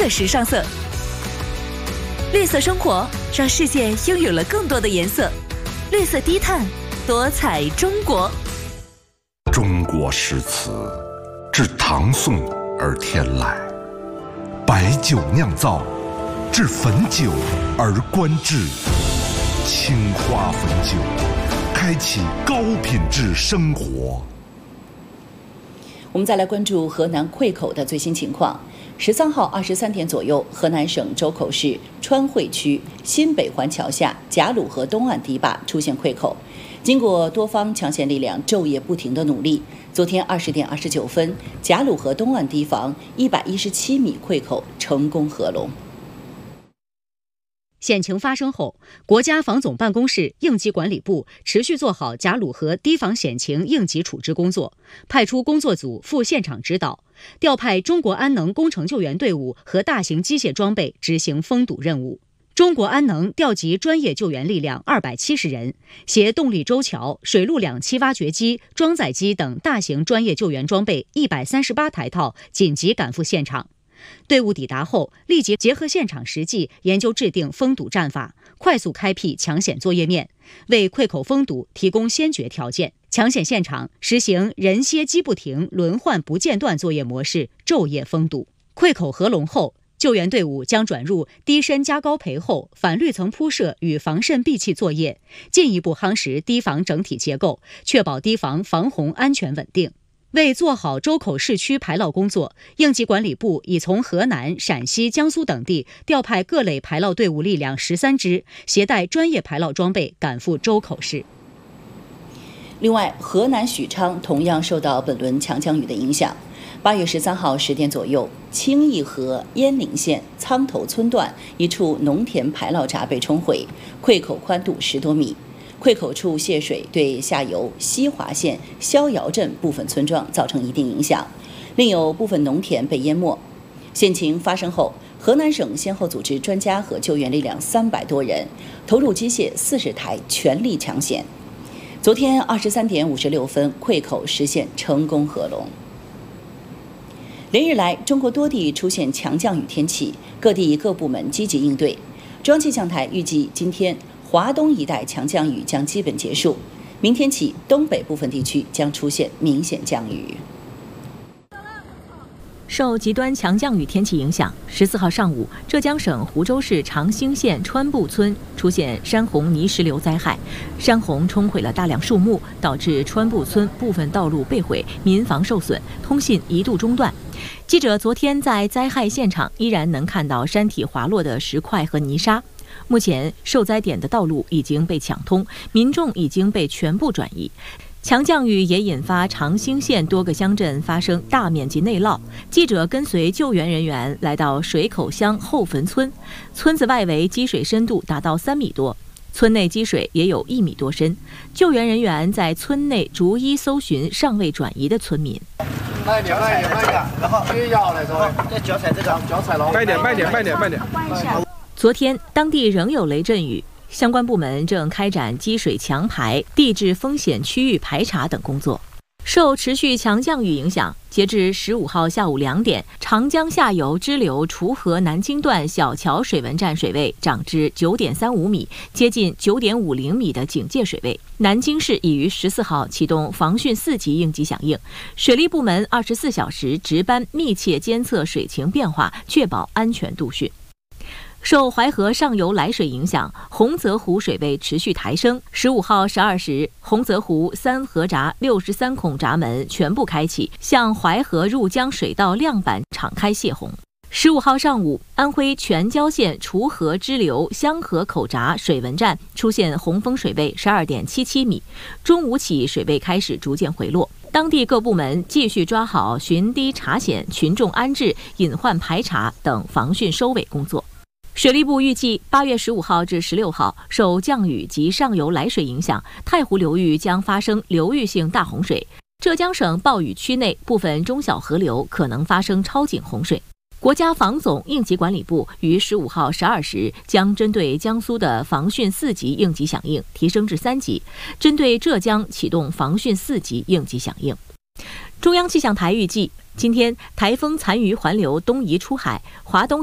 的时尚色。绿色生活让世界拥有了更多的颜色。绿色低碳，多彩中国。 中国诗词自唐宋而天来，白酒酿造，至汾酒而观致。青花汾酒，开启高品质生活。 我们再来关注河南溃口的最新情况。13号23点左右，河南省周口市川汇区新北环桥下贾鲁河东岸堤坝出现溃口，经过多方抢险力量昼夜不停的努力，昨天20点29分，贾鲁河东岸堤防117米溃口成功合龙。 险情发生后，国家防总办公室应急管理部持续做好贾鲁河堤防险情应急处置工作，派出工作组赴现场指导，调派中国安能工程救援队伍和大型机械装备执行封堵任务。中国安能调集专业救援力量270人，携动力舟桥、水陆两栖挖掘机、装载机等大型专业救援装备138台套紧急赶赴现场。队伍抵达后，立即结合现场实际研究制定封堵战法，快速开辟抢险作业面，为溃口封堵提供先决条件。抢险现场实行人歇机不停、轮换不间断作业模式，昼夜封堵。溃口合龙后，救援队伍将转入堤身加高培厚、反绿层铺设与防渗闭器作业，进一步夯实堤防整体结构，确保堤防防洪安全稳定。为做好周口市区排涝工作，应急管理部已从河南、陕西、江苏等地调派各类排涝队伍力量13支，携带专业排涝装备赶赴周口市。 另外，河南许昌同样受到本轮强降雨的影响。8月13号10点左右，清义河鄢陵县苍头村段一处农田排涝闸被冲毁，溃口宽度10多米。溃口处泄水对下游西华县逍遥镇部分村庄造成一定影响，另有部分农田被淹没。险情发生后，河南省先后组织专家和救援力量300多人，投入机械40台，全力抢险。昨天23点56分，溃口实现成功合龙。连日来，中国多地出现强降雨天气，各地各部门积极应对。中央气象台预计今天华东一带强降雨将基本结束，明天起东北部分地区将出现明显降雨。 受极端强降雨天气影响，14号上午，浙江省湖州市长兴县川埠村出现山洪泥石流灾害，山洪冲毁了大量树木，导致川埠村部分道路被毁，民房受损，通信一度中断。记者昨天在灾害现场依然能看到山体滑落的石块和泥沙。目前受灾点的道路已经被抢通，民众已经被全部转移。强降雨也引发长兴县多个乡镇发生大面积内涝。记者跟随救援人员来到水口乡后坟村，村子外围积水深度达到3米多，村内积水也有1米多深。救援人员在村内逐一搜寻尚未转移的村民。 慢点，然后越摇来着，这脚踩这个脚踩了，慢点。 昨天当地仍有雷阵雨，相关部门正开展积水强排、地质风险区域排查等工作。受持续强降雨影响，截至15号下午2点，长江下游支流滁河南京段小桥水文站水位涨至9.35米，接近9.50米的警戒水位。南京市已于14号启动防汛4级应急响应，水利部门24小时值班，密切监测水情变化，确保安全度汛。受淮河上游来水影响，洪泽湖水位持续抬升。15号12时，洪泽湖3河闸63孔闸门全部开启，向淮河入江水道亮板敞开泄洪。15号上午，安徽全椒县滁河支流香河口闸水文站出现洪峰水位12.77米，中午起水位开始逐渐回落。当地各部门继续抓好巡堤查险、群众安置、隐患排查等防汛收尾工作。水利部预计8月15号至16号，受降雨及上游来水影响，太湖流域将发生流域性大洪水，浙江省暴雨区内部分中小河流可能发生超警洪水。国家防总应急管理部于15号12时将针对江苏的防汛4级应急响应提升至3级，针对浙江启动防汛4级应急响应。中央气象台预计，今天台风残余环流东移出海，华东